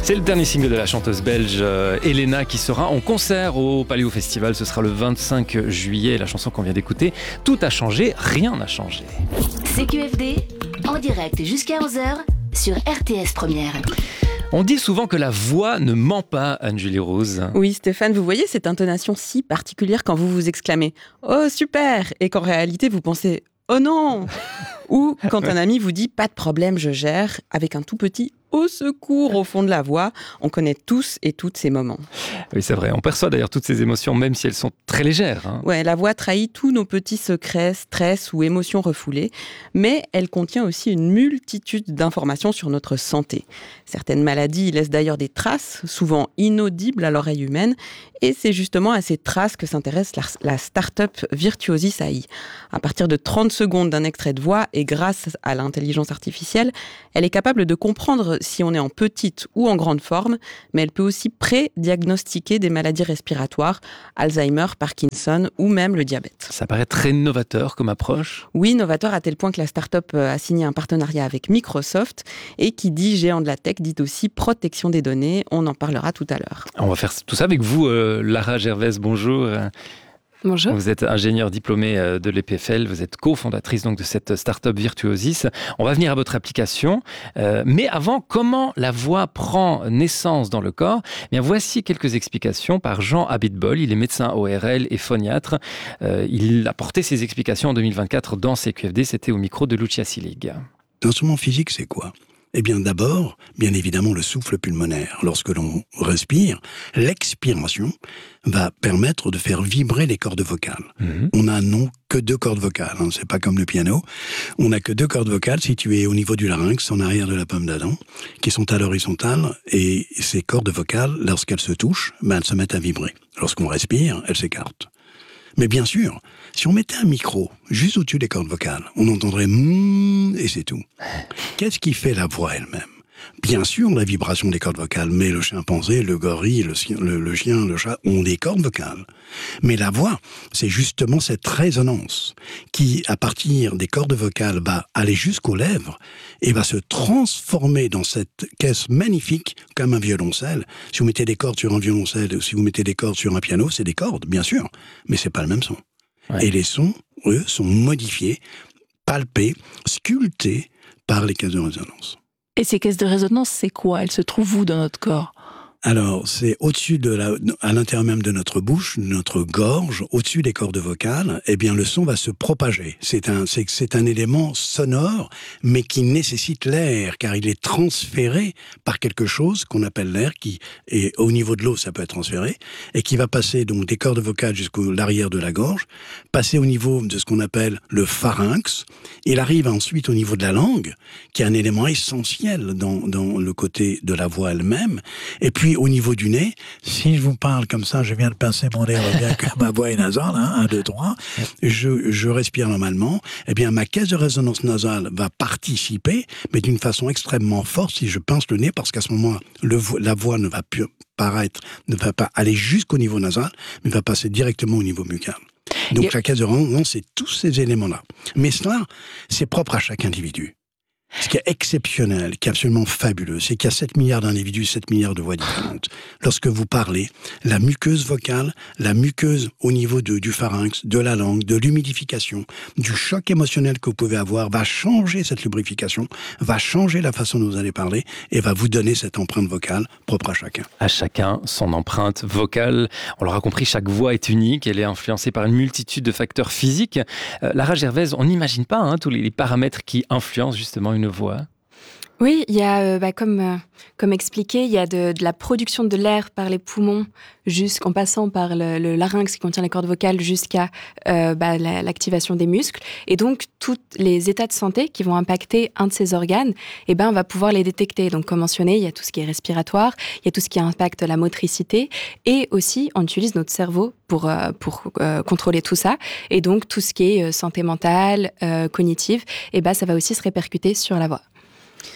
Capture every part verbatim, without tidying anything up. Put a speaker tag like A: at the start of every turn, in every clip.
A: C'est le dernier single de la chanteuse belge euh, Elena qui sera en concert au Paléo Festival. Ce sera le vingt-cinq juillet. La chanson qu'on vient d'écouter, Tout a changé, rien n'a changé.
B: C Q F D, en direct jusqu'à onze heures sur R T S Première.
A: On dit souvent que la voix ne ment pas, Anne-Julie Rose.
C: Oui, Stéphane, vous voyez cette intonation si particulière quand vous vous exclamez « Oh, super !» et qu'en réalité, vous pensez « Oh non !» Ou quand un ami vous dit « Pas de problème, je gère » avec un tout petit « Au secours » au fond de la voix. On connaît tous et toutes ces moments.
A: Oui, c'est vrai. On perçoit d'ailleurs toutes ces émotions, même si elles sont très légères. Hein.
C: Ouais, la voix trahit tous nos petits secrets, stress ou émotions refoulées, mais elle contient aussi une multitude d'informations sur notre santé. Certaines maladies laissent d'ailleurs des traces, souvent inaudibles à l'oreille humaine, et c'est justement à ces traces que s'intéresse la, la start-up Virtuosis A I. À partir de trente secondes d'un extrait de voix, et grâce à l'intelligence artificielle, elle est capable de comprendre si on est en petite ou en grande forme, mais elle peut aussi pré-diagnostiquer des maladies respiratoires, Alzheimer, Parkinson ou même le diabète.
A: Ça paraît très novateur comme approche.
C: Oui, novateur à tel point que la start-up a signé un partenariat avec Microsoft et qui dit géant de la tech, dit aussi protection des données. On en parlera tout à l'heure.
A: On va faire tout ça avec vous, euh, Lara Gervais, bonjour.
D: Bonjour.
A: Vous êtes ingénieure diplômée de l'E P F L, vous êtes cofondatrice donc de cette start-up Virtuosis. On va venir à votre application, euh, mais avant, comment la voix prend naissance dans le corps ? Eh bien, voici quelques explications par Jean Abitbol. Il est médecin O R L et phoniatre. Euh, il a porté ses explications en deux mille vingt-quatre dans C Q F D. C'était au micro de Lucia Silig.
E: L'instrument physique, c'est quoi ? Eh bien, d'abord, bien évidemment, le souffle pulmonaire. Lorsque l'on respire, l'expiration va permettre de faire vibrer les cordes vocales. Mmh. On n'a non que deux cordes vocales, hein, c'est pas comme le piano. On n'a que deux cordes vocales situées au niveau du larynx, en arrière de la pomme d'Adam, qui sont à l'horizontale, et ces cordes vocales, lorsqu'elles se touchent, ben, elles se mettent à vibrer. Lorsqu'on respire, elles s'écartent. Mais bien sûr, si on mettait un micro juste au-dessus des cordes vocales, on entendrait mmm et c'est tout. Qu'est-ce qui fait la voix elle-même ? Bien sûr, la vibration des cordes vocales, mais le chimpanzé, le gorille, le, le, le chien, le chat ont des cordes vocales. Mais la voix, c'est justement cette résonance qui, à partir des cordes vocales, va aller jusqu'aux lèvres et va se transformer dans cette caisse magnifique comme un violoncelle. Si vous mettez des cordes sur un violoncelle ou si vous mettez des cordes sur un piano, c'est des cordes, bien sûr, mais c'est pas le même son. Ouais. Et les sons, eux, sont modifiés, palpés, sculptés par les caisses de résonance.
D: Et ces caisses de résonance, c'est quoi ? Elles se trouvent où dans notre corps ?
E: Alors, c'est au-dessus de la, à l'intérieur même de notre bouche, de notre gorge, au-dessus des cordes vocales, eh bien, le son va se propager. C'est un, c'est, c'est un élément sonore, mais qui nécessite l'air, car il est transféré par quelque chose qu'on appelle l'air, qui est au niveau de l'eau, ça peut être transféré, et qui va passer donc des cordes vocales jusqu'à l'arrière de la gorge, passer au niveau de ce qu'on appelle le pharynx. Il arrive ensuite au niveau de la langue, qui est un élément essentiel dans, dans le côté de la voix elle-même, et puis au niveau du nez, si je vous parle comme ça, je viens de pincer mon nez, bien que ma voix est nasale, hein, un, deux, trois, je, je respire normalement, eh bien ma caisse de résonance nasale va participer, mais d'une façon extrêmement forte si je pince le nez, parce qu'à ce moment-là, le, la voix ne va plus paraître, ne va pas aller jusqu'au niveau nasal, mais va passer directement au niveau buccal. Donc Et... la caisse de résonance, c'est tous ces éléments-là. Mais cela, c'est propre à chaque individu. Ce qui est exceptionnel, qui est absolument fabuleux, c'est qu'il y a sept milliards d'individus, sept milliards de voix différentes. Lorsque vous parlez, la muqueuse vocale, la muqueuse au niveau de, du pharynx, de la langue, de l'humidification, du choc émotionnel que vous pouvez avoir, va changer cette lubrification, va changer la façon dont vous allez parler et va vous donner cette empreinte vocale propre à chacun.
A: À chacun son empreinte vocale. On l'aura compris, chaque voix est unique, elle est influencée par une multitude de facteurs physiques. Euh, Lara Gervais, on n'imagine pas hein, tous les, les paramètres qui influencent justement une voix.
D: Oui, il y a, euh, bah, comme, euh, comme expliqué, il y a de, de la production de l'air par les poumons, jusqu'en passant par le, le larynx qui contient les cordes vocales, jusqu'à euh, bah, la, l'activation des muscles. Et donc, tous les états de santé qui vont impacter un de ces organes, eh ben, on va pouvoir les détecter. Donc, comme mentionné, il y a tout ce qui est respiratoire, il y a tout ce qui impacte la motricité, et aussi, on utilise notre cerveau pour, euh, pour euh, contrôler tout ça. Et donc, tout ce qui est euh, santé mentale, euh, cognitive, eh ben, ça va aussi se répercuter sur la voix.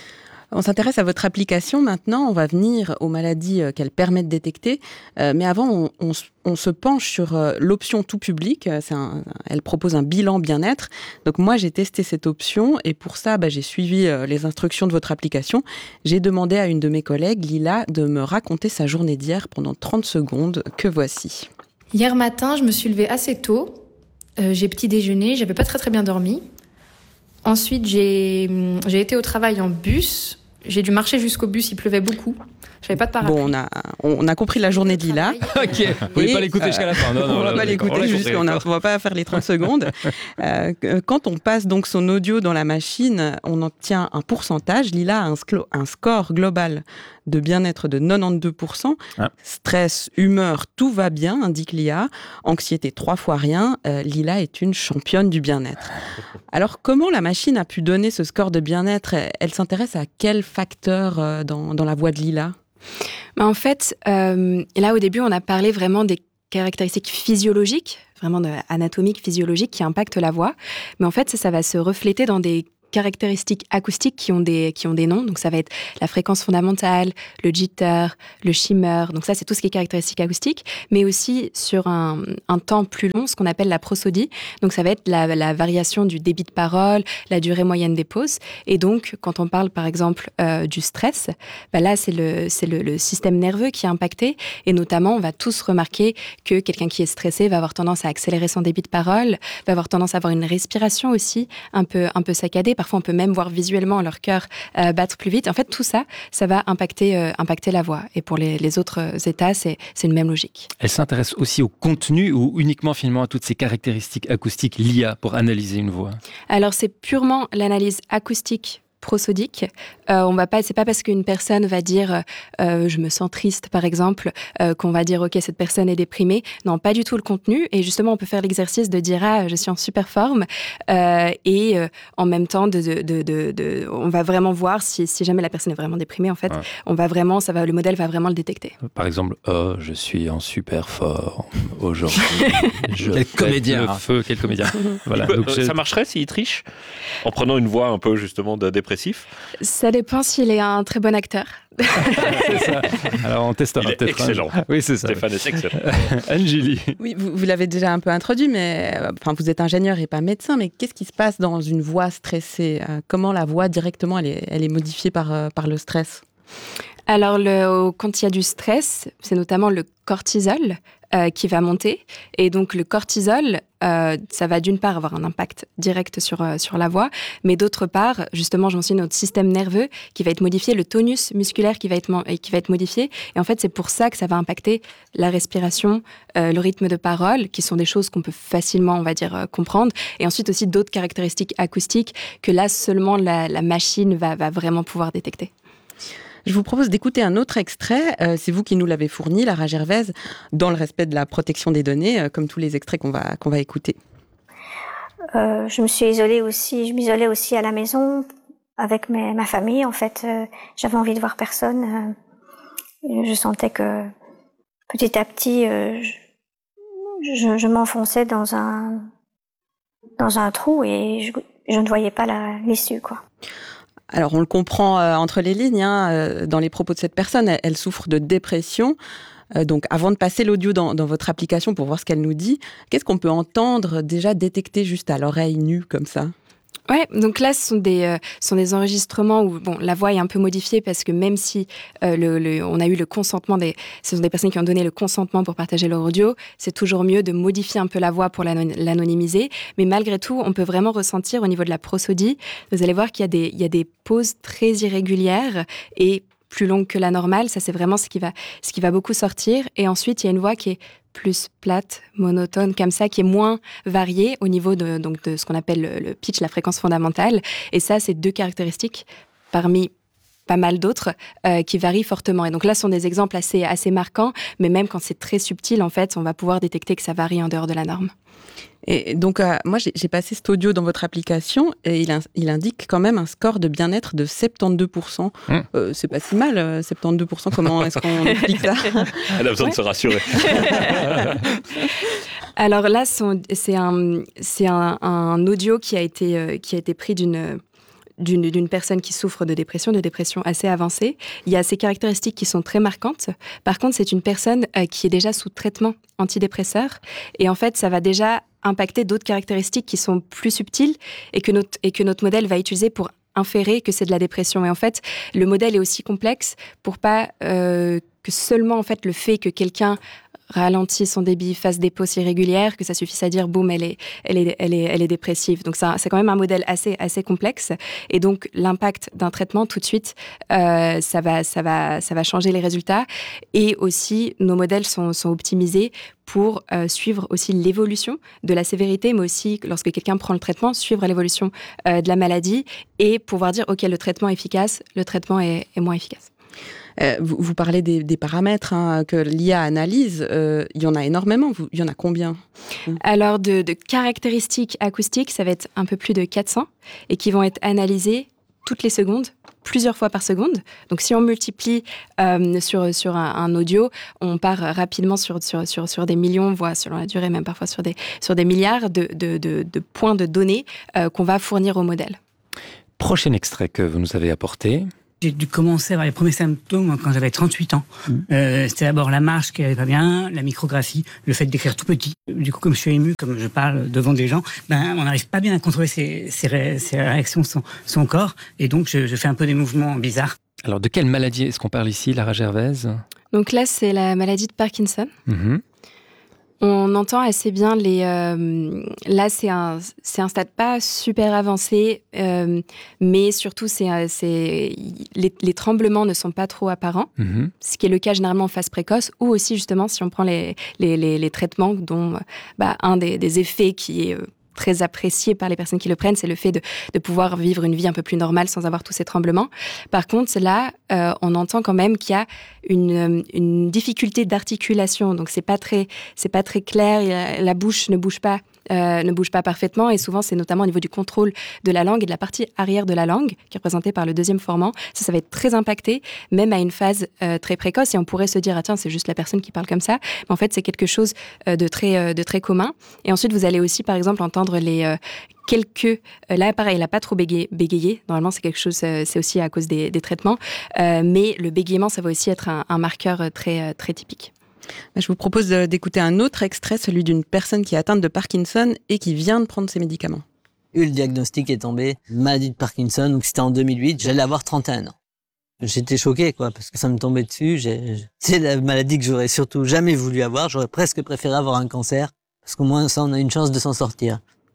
C: On s'intéresse à votre application maintenant. On va venir aux maladies qu'elle permet de détecter. Euh, mais avant, on, on, on se penche sur euh, l'option tout public. C'est un, elle propose un bilan bien-être. Donc moi, j'ai testé cette option et pour ça, bah, j'ai suivi euh, les instructions de votre application. J'ai demandé à une de mes collègues, Lila, de me raconter sa journée d'hier pendant trente secondes, que voici.
F: Hier matin, je me suis levée assez tôt. Euh, j'ai petit déjeuné, j'avais pas très très bien dormi. Ensuite, j'ai, j'ai été au travail en bus. J'ai dû marcher jusqu'au bus, il pleuvait beaucoup. J'avais pas de parapluie.
C: Bon, on a, on a compris la journée de Lila.
A: Ok, vous pouvez pas l'écouter euh, jusqu'à la fin. Non, non,
C: on va pas l'écouter, jusqu'on ne va pas faire les trente secondes. Euh, quand on passe donc son audio dans la machine, on obtient un pourcentage. Lila a un, sclo- un score global de bien-être de quatre-vingt-douze pour cent. Ah. Stress, humeur, tout va bien, indique l'I A. Anxiété, trois fois rien. Euh, Lila est une championne du bien-être. Alors, comment la machine a pu donner ce score de bien-être ? Elle s'intéresse à quel facteur euh, dans, dans la voix de Lila ?
D: Mais en fait, euh, là au début, on a parlé vraiment des caractéristiques physiologiques, vraiment de, anatomiques, physiologiques qui impactent la voix. Mais en fait, ça, ça va se refléter dans des caractéristiques acoustiques qui ont des qui ont des noms. Donc ça va être la fréquence fondamentale, le jitter, le shimmer. Donc ça c'est tout ce qui est caractéristique acoustique, mais aussi sur un, un temps plus long, ce qu'on appelle la prosodie. Donc ça va être la, la variation du débit de parole, la durée moyenne des pauses. Et donc quand on parle par exemple euh, du stress, bah là c'est le c'est le, le système nerveux qui est impacté. Et notamment on va tous remarquer que quelqu'un qui est stressé va avoir tendance à accélérer son débit de parole, va avoir tendance à avoir une respiration aussi un peu un peu saccadée. Parfois, on peut même voir visuellement leur cœur euh, battre plus vite. En fait, tout ça, ça va impacter, euh, impacter la voix. Et pour les, les autres états, c'est, c'est une même logique.
A: Elle s'intéresse aussi au contenu ou uniquement finalement à toutes ces caractéristiques acoustiques, l'I A, pour analyser une voix ?
D: Alors, c'est purement l'analyse acoustique prosodique. Euh, on va pas, c'est pas parce qu'une personne va dire euh, je me sens triste par exemple euh, qu'on va dire ok cette personne est déprimée. Non, pas du tout le contenu. Et justement on peut faire l'exercice de dire ah je suis en super forme euh, et euh, en même temps de, de, de, de, de, on va vraiment voir si, si jamais la personne est vraiment déprimée en fait. Ouais. On va vraiment, ça va, le modèle va vraiment le détecter.
A: Par exemple oh je suis en super forme aujourd'hui. je
G: quel comédien
A: le feu, quel comédien.
G: Voilà. Donc, euh, ça marcherait s'il triche en prenant une voix un peu justement de dépressif.
D: Ça dépend s'il est un très bon acteur.
A: C'est ça. Alors on testera
G: il est
A: peut-être.
G: Excellent.
A: Un... Oui, c'est ça.
G: Stéphane est excellent.
A: Angélie.
C: Oui, vous, vous l'avez déjà un peu introduit, mais euh, enfin, vous êtes ingénieur et pas médecin, mais qu'est-ce qui se passe dans une voix stressée ? euh, Comment la voix directement, elle est, elle est modifiée par, euh, par le stress ?
D: Alors, le, quand il y a du stress, c'est notamment le cortisol euh, qui va monter. Et donc, le cortisol, euh, ça va d'une part avoir un impact direct sur, euh, sur la voix, mais d'autre part, justement, je mentionne notre système nerveux qui va être modifié, le tonus musculaire qui va être, qui va être modifié. Et en fait, c'est pour ça que ça va impacter la respiration, euh, le rythme de parole, qui sont des choses qu'on peut facilement, on va dire, euh, comprendre. Et ensuite aussi d'autres caractéristiques acoustiques que là, seulement la, la machine va, va vraiment pouvoir détecter.
C: Je vous propose d'écouter un autre extrait. Euh, c'est vous qui nous l'avez fourni, Lara Gervaise, dans le respect de la protection des données, euh, comme tous les extraits qu'on va, qu'on va écouter.
H: Euh, je me suis isolée aussi, je m'isolais aussi à la maison avec mes, ma famille. En fait, euh, j'avais envie de voir personne. Euh, je sentais que petit à petit, euh, je, je, je m'enfonçais dans un dans un trou et je, je ne voyais pas la, l'issue, quoi.
C: Alors, on le comprend euh, entre les lignes, hein, euh, dans les propos de cette personne, elle, elle souffre de dépression. Euh, donc, avant de passer l'audio dans, dans votre application pour voir ce qu'elle nous dit, qu'est-ce qu'on peut entendre déjà détecter juste à l'oreille nue comme ça ?
D: Ouais, donc là, ce sont des, euh, sont des enregistrements où bon, la voix est un peu modifiée parce que même si euh, le, le, on a eu le consentement, des, ce sont des personnes qui ont donné le consentement pour partager leur audio, c'est toujours mieux de modifier un peu la voix pour l'anon- l'anonymiser. Mais malgré tout, on peut vraiment ressentir au niveau de la prosodie, vous allez voir qu'il y a des, il y a des pauses très irrégulières et plus longues que la normale. Ça, c'est vraiment ce qui va, ce qui va beaucoup sortir. Et ensuite, il y a une voix qui est plus plate, monotone, comme ça, qui est moins variée au niveau de, donc de ce qu'on appelle le, le pitch, la fréquence fondamentale. Et ça, c'est deux caractéristiques parmi pas mal d'autres euh, qui varient fortement. Et donc là, ce sont des exemples assez, assez marquants, mais même quand c'est très subtil, en fait, on va pouvoir détecter que ça varie en dehors de la norme.
C: Et donc, euh, moi, j'ai, j'ai passé cet audio dans votre application et il, in, il indique quand même un score de bien-être de soixante-douze pour cent. Mmh. Euh, c'est pas si mal, euh, soixante-douze pour cent. Comment est-ce qu'on explique ça ?
G: Elle a besoin ouais. de se rassurer.
D: Alors là, son, c'est, un, c'est un, un audio qui a été, euh, qui a été pris d'une... d'une, d'une personne qui souffre de dépression, de dépression assez avancée. Il y a ces caractéristiques qui sont très marquantes. Par contre, c'est une personne euh, qui est déjà sous traitement antidépresseur. Et en fait, ça va déjà impacter d'autres caractéristiques qui sont plus subtiles et que notre, et que notre modèle va utiliser pour inférer que c'est de la dépression. Et en fait, le modèle est aussi complexe pour pas euh, que seulement en fait le fait que quelqu'un ralentit son débit, fasse des pauses irrégulières, que ça suffise à dire boum, elle est, elle est, elle est, elle est dépressive. Donc ça, c'est quand même un modèle assez, assez complexe. Et donc l'impact d'un traitement tout de suite, euh, ça va, ça va, ça va changer les résultats. Et aussi, nos modèles sont, sont optimisés pour euh, suivre aussi l'évolution de la sévérité, mais aussi lorsque quelqu'un prend le traitement, suivre l'évolution euh, de la maladie et pouvoir dire ok, le traitement est efficace, le traitement est, est moins efficace.
C: Euh, vous, vous parlez des, des paramètres hein, que l'I A analyse. Euh, il y en a énormément. Vous, il y en a combien ?
D: Alors, de, de caractéristiques acoustiques, ça va être un peu plus de quatre cents et qui vont être analysées toutes les secondes, plusieurs fois par seconde. Donc, si on multiplie euh, sur, sur un, un audio, on part rapidement sur, sur, sur, sur des millions, voire selon la durée, même parfois sur des, sur des milliards de, de, de, de points de données euh, qu'on va fournir au modèle.
A: Prochain extrait que vous nous avez apporté.
I: J'ai dû commencer à avoir les premiers symptômes quand j'avais trente-huit ans. Mmh. Euh, c'était d'abord la marche qui allait pas bien, la micrographie, le fait d'écrire tout petit. Du coup, comme je suis ému, comme je parle devant des gens, ben, on n'arrive pas bien à contrôler ses, ses, ré, ses réactions, son, son corps. Et donc, je, je fais un peu des mouvements bizarres.
A: Alors, de quelle maladie est-ce qu'on parle ici, Lara Gervaise ?
D: Donc là, c'est la maladie de Parkinson.
A: Mmh.
D: On entend assez bien les... Euh, là, c'est un, c'est un stade pas super avancé, euh, mais surtout, c'est, c'est, les, les tremblements ne sont pas trop apparents, mmh. ce qui est le cas généralement en phase précoce, ou aussi, justement, si on prend les, les, les, les traitements, dont bah, un des, des effets qui est... Euh, très apprécié par les personnes qui le prennent, c'est le fait de, de pouvoir vivre une vie un peu plus normale sans avoir tous ces tremblements. Par contre, là, euh, on entend quand même qu'il y a une, une difficulté d'articulation. Donc, c'est pas très, c'est pas très clair. La, la bouche ne bouge pas. Euh, ne bouge pas parfaitement et souvent c'est notamment au niveau du contrôle de la langue et de la partie arrière de la langue qui est représentée par le deuxième formant. Ça, ça va être très impacté même à une phase euh, très précoce et on pourrait se dire ah tiens c'est juste la personne qui parle comme ça, mais en fait c'est quelque chose euh, de très euh, de très commun. Et ensuite vous allez aussi par exemple entendre les euh, quelques euh, là pareil il a pas trop bégayé, bégayé. Normalement c'est quelque chose euh, c'est aussi à cause des, des traitements euh, mais le bégaiement ça va aussi être un, un marqueur très euh, très typique.
C: Je vous propose d'écouter un autre extrait, celui d'une personne qui est atteinte de Parkinson et qui vient de prendre ses médicaments.
J: Le diagnostic est tombé, maladie de Parkinson, donc c'était en deux mille huit, j'allais avoir trente et un ans. J'étais choqué, quoi, parce que ça me tombait dessus. J'ai... C'est la maladie que j'aurais surtout jamais voulu avoir. J'aurais presque préféré avoir un cancer, parce qu'au moins ça, on a une chance de s'en sortir.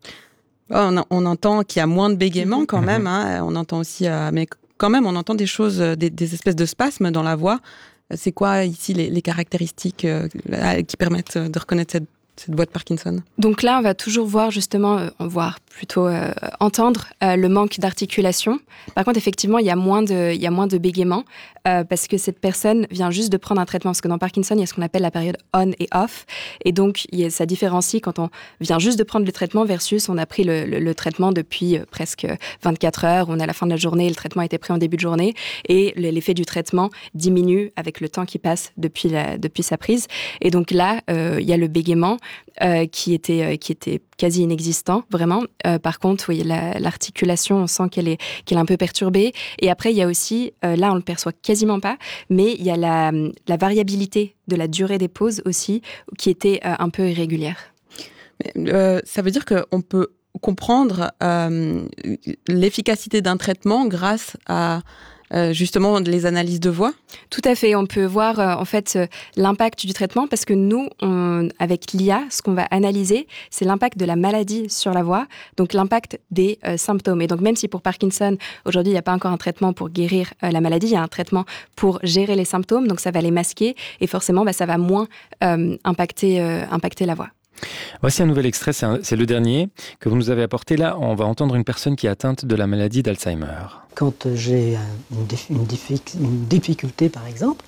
C: Oh, on, a, on entend qu'il y a moins de bégaiement quand même, hein. On entend aussi, euh, mais quand même, on entend des choses, des, des espèces de spasmes dans la voix. C'est quoi ici les, les caractéristiques euh, qui permettent de reconnaître cette, cette voix de Parkinson ?
D: Donc là, on va toujours voir justement, euh, voir plutôt euh, entendre euh, le manque d'articulation. Par contre, effectivement, il y a moins de, il y a moins de bégaiement euh, parce que cette personne vient juste de prendre un traitement. Parce que dans Parkinson, il y a ce qu'on appelle la période on et off. Et donc, il y a, ça différencie quand on vient juste de prendre le traitement versus on a pris le, le, le traitement depuis euh, presque vingt-quatre heures. On est à la fin de la journée, le traitement a été pris en début de journée et l'effet du traitement diminue avec le temps qui passe depuis, la, depuis sa prise. Et donc là, euh, il y a le bégaiement euh, qui était, euh, qui était quasi inexistant, vraiment. Euh, par contre, oui, la, l'articulation, on sent qu'elle est, qu'elle est un peu perturbée. Et après, il y a aussi, euh, là, on le perçoit quasiment pas, mais il y a la, la variabilité de la durée des pauses aussi, qui était euh, un peu irrégulière.
C: Mais, euh, ça veut dire qu'on peut comprendre euh, l'efficacité d'un traitement grâce à Euh, justement les analyses de voix ?
D: Tout à fait, on peut voir euh, en fait euh, l'impact du traitement parce que nous, on, avec l'I A, ce qu'on va analyser, c'est l'impact de la maladie sur la voix, donc l'impact des euh, symptômes. Et donc même si pour Parkinson, aujourd'hui, il n'y a pas encore un traitement pour guérir euh, la maladie, il y a un traitement pour gérer les symptômes, donc ça va les masquer et forcément, bah, ça va moins euh, impacter, euh, impacter la voix.
A: Voici un nouvel extrait, c'est, un, c'est le dernier que vous nous avez apporté. Là, on va entendre une personne qui est atteinte de la maladie d'Alzheimer.
K: Quand j'ai une, dif- une, diffic- une difficulté, par exemple,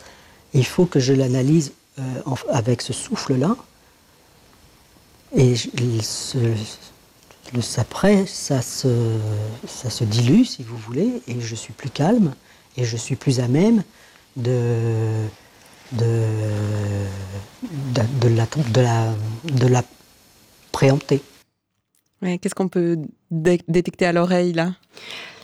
K: il faut que je l'analyse euh, en, avec ce souffle-là. Et je, ce, le, après, ça se, ça se dilue, si vous voulez, et je suis plus calme, et je suis plus à même de... De, de, de, la, de, la, de la préempter.
C: Ouais, qu'est-ce qu'on peut dé- détecter à l'oreille, là ?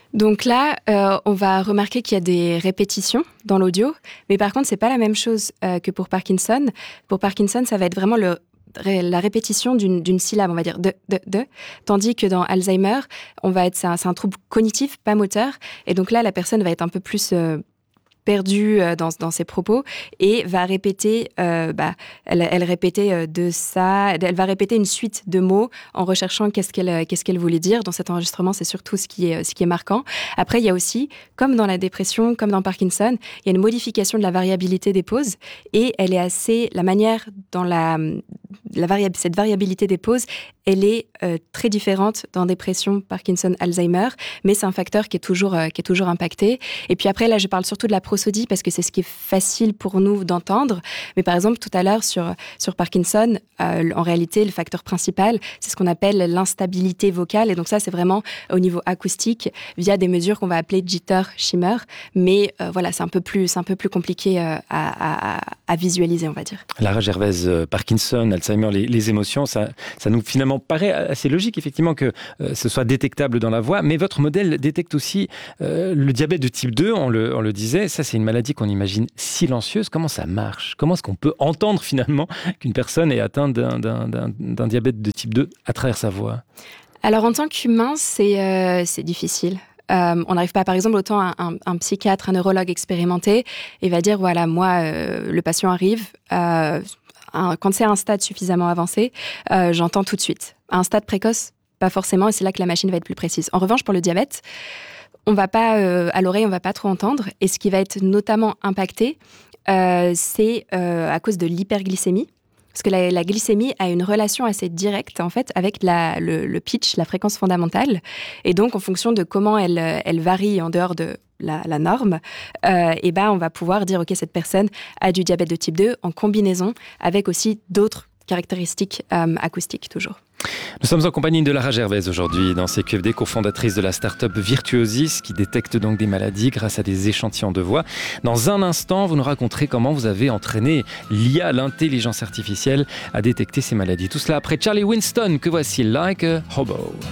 D: Donc là, euh, on va remarquer qu'il y a des répétitions dans l'audio, mais par contre, c'est pas la même chose euh, que pour Parkinson. Pour Parkinson, ça va être vraiment le, la répétition d'une, d'une syllabe, on va dire de, de, de, tandis que dans Alzheimer, on va être, c'est un, c'est un trouble cognitif, pas moteur, et donc là, la personne va être un peu plus euh, perdue euh, dans, dans ses propos et va répéter, euh, bah, elle, elle répétait euh, de ça, elle va répéter une suite de mots en recherchant qu'est-ce qu'elle, qu'est-ce qu'elle voulait dire. Dans cet enregistrement, c'est surtout ce qui est, ce qui est marquant. Après, il y a aussi, comme dans la dépression, comme dans Parkinson, il y a une modification de la variabilité des pauses et elle est assez, la manière dans la, la variab- cette variabilité des pauses, elle est euh, très différente dans dépression, Parkinson, Alzheimer, mais c'est un facteur qui est toujours, euh, qui est toujours impacté. Et puis après, là, je parle surtout de la prosodie parce que c'est ce qui est facile pour nous d'entendre. Mais par exemple, tout à l'heure, sur, sur Parkinson, euh, en réalité, le facteur principal, c'est ce qu'on appelle l'instabilité vocale. Et donc ça, c'est vraiment au niveau acoustique, via des mesures qu'on va appeler jitter, shimmer. Mais euh, voilà, c'est un peu plus, c'est un peu plus compliqué euh, à, à, à visualiser, on va dire.
A: Lara Gervaise, euh, Parkinson, Alzheimer, les, les émotions, ça, ça nous finalement paraît assez logique, effectivement, que euh, ce soit détectable dans la voix. Mais votre modèle détecte aussi euh, le diabète de type deux, on le, on le disait. Ça, c'est une maladie qu'on imagine silencieuse. Comment ça marche ? Comment est-ce qu'on peut entendre finalement qu'une personne est atteinte d'un, d'un, d'un, d'un diabète de type deux à travers sa voix ?
D: Alors, en tant qu'humain, c'est, euh, c'est difficile. Euh, on n'arrive pas, par exemple, autant un, un, un psychiatre, un neurologue expérimenté, et va dire, voilà, moi, euh, le patient arrive, euh, un, quand c'est à un stade suffisamment avancé, euh, j'entends tout de suite. À un stade précoce, pas forcément, et c'est là que la machine va être plus précise. En revanche, pour le diabète, on va pas, euh, à l'oreille, on va pas trop entendre, et ce qui va être notamment impacté, euh, c'est euh, à cause de l'hyperglycémie. Parce que la, la glycémie a une relation assez directe, en fait, avec la, le, le pitch, la fréquence fondamentale. Et donc, en fonction de comment elle, elle varie en dehors de la, la norme, euh, et ben, on va pouvoir dire, OK, cette personne a du diabète de type deux en combinaison avec aussi d'autres caractéristiques euh, acoustiques, toujours.
A: Nous sommes en compagnie de Lara Gervaise aujourd'hui dans C Q F D, cofondatrice de la start-up Virtuosis qui détecte donc des maladies grâce à des échantillons de voix. Dans un instant, vous nous raconterez comment vous avez entraîné l'I A, l'intelligence artificielle, à détecter ces maladies. Tout cela après Charlie Winston, que voici Like a Hobo.